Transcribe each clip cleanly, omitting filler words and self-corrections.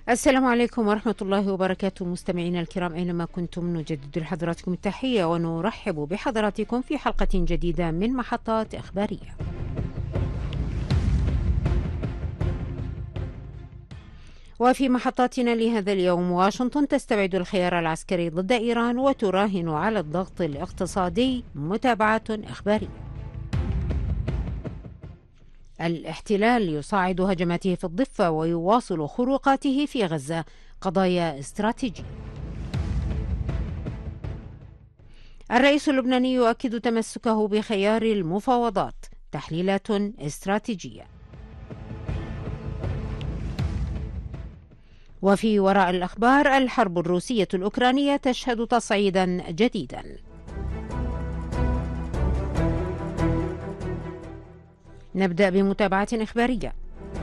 السلام عليكم ورحمة الله وبركاته، مستمعينا الكرام أينما كنتم، نجدد لحضراتكم التحية ونرحب بحضراتكم في حلقة جديدة من محطات إخبارية. وفي محطاتنا لهذا اليوم، واشنطن تستبعد الخيار العسكري ضد إيران وتراهن على الضغط الاقتصادي، متابعة إخبارية. الاحتلال يصاعد هجماته في الضفة ويواصل خروقاته في غزة، قضايا استراتيجية. الرئيس اللبناني يؤكد تمسكه بخيار المفاوضات، تحليلات استراتيجية. وفي وراء الأخبار، الحرب الروسية الأوكرانية تشهد تصعيدا جديدا. نبدأ بمتابعة إخبارية.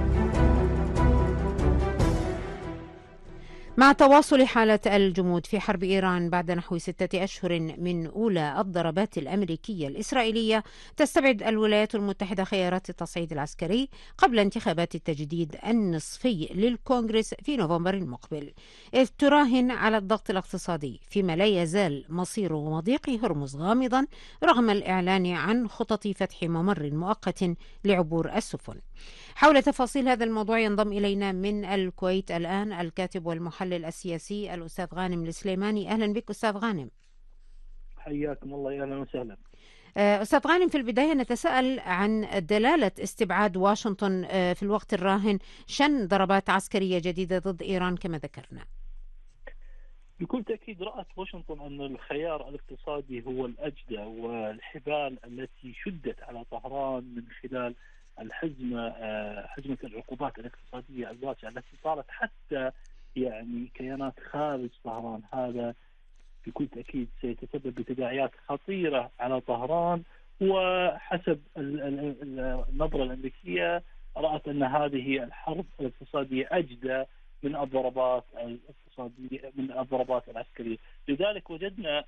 مع تواصل حالة الجمود في حرب إيران بعد نحو 6 أشهر من أولى الضربات الأمريكية الإسرائيلية، تستبعد الولايات المتحدة خيارات التصعيد العسكري قبل انتخابات التجديد النصفي للكونغرس في نوفمبر المقبل، إذ تراهن على الضغط الاقتصادي، فيما لا يزال مصير مضيق هرمز غامضا رغم الإعلان عن خطط فتح ممر مؤقت لعبور السفن. حول تفاصيل هذا الموضوع ينضم إلينا من الكويت الآن الكاتب والمحلل السياسي الأستاذ غانم السليماني. أهلا بك أستاذ غانم. حياكم الله، يا اهلا وسهلا. أستاذ غانم، في البداية نتساءل عن دلالة استبعاد واشنطن في الوقت الراهن شن ضربات عسكرية جديدة ضد إيران كما ذكرنا. بكل تأكيد رأت واشنطن أن الخيار الاقتصادي هو الأجدى، والحبال التي شدت على طهران من خلال حزمة العقوبات الاقتصادية الواسعة التي طالت حتى كيانات خارج طهران، هذا بكل تأكيد سيتسبب بتداعيات خطيرة على طهران. وحسب النظرة الأمريكية رأت أن هذه الحرب الاقتصادية أجدى من الضربات الاقتصادية، من الضربات العسكرية. لذلك وجدنا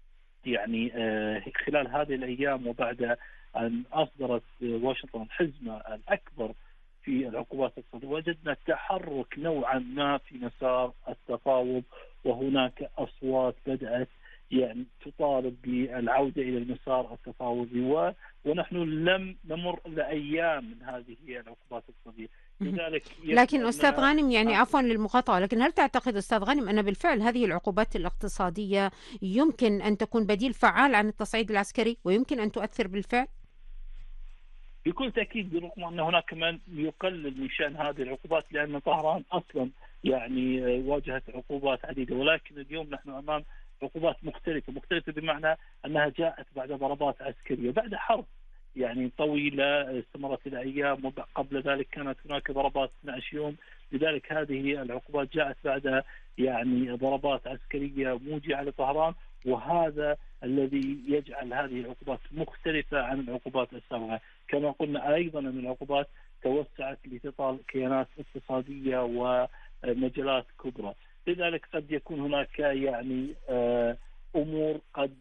خلال هذه الأيام وبعد أن أصدرت واشنطن الحزمة الأكبر في العقوبات الاقتصادية، وجدنا تحرك نوعا ما في مسار التفاوض، وهناك أصوات بدأت تطالب بالعودة إلى المسار التفاوضي، ونحن لم نمر لأيام من هذه العقوبات الاقتصادية. لذلك لكن أستاذ غانم، عفوا للمقاطعة، لكن هل تعتقد أستاذ غانم أن بالفعل هذه العقوبات الاقتصادية يمكن أن تكون بديل فعال عن التصعيد العسكري ويمكن أن تؤثر بالفعل؟ بكل تأكيد، برغم أن هناك من يقلل من شأن هذه العقوبات، لأن طهران أصلا واجهت عقوبات عديدة، ولكن اليوم نحن أمام عقوبات مختلفة بمعنى أنها جاءت بعد ضربات عسكرية، بعد حرب طويلة استمرت إلى أيام، وقبل ذلك كانت هناك ضربات 12 يوم. لذلك هذه العقوبات جاءت بعد ضربات عسكرية موجعة لطهران، وهذا الذي يجعل هذه العقوبات مختلفة عن العقوبات السابقة. كما قلنا أيضا أن العقوبات توسعت لتطال كيانات اقتصادية ومجالات كبرى، لذلك قد يكون هناك أمور قد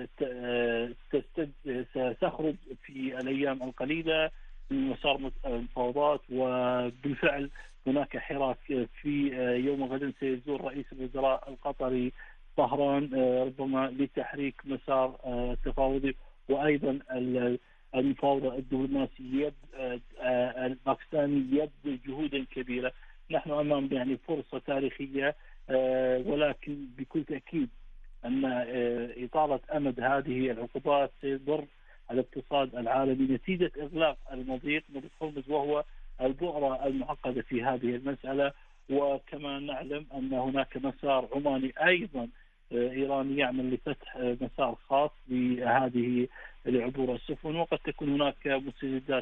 ستخرج في الأيام القليلة من مسار المفاوضات. وبالفعل هناك حراك في يوم غد سيزور رئيس الوزراء القطري طهران، ربما لتحريك مسار تفاوضي، وأيضا المفاوضة الدبلوماسي الباكستاني يبذل جهودا كبيرة. نحن أمام فرصة تاريخية، ولكن بكل تأكيد أن إطالة أمد هذه العقوبات سيضر الاقتصاد العالمي نتيجة إغلاق مضيق هرمز، وهو البؤرة المعقدة في هذه المسألة. وكما نعلم أن هناك مسار عماني أيضا إيراني يعمل لفتح مسار خاص لهذه لعبور السفن، وقد تكون هناك مستجدات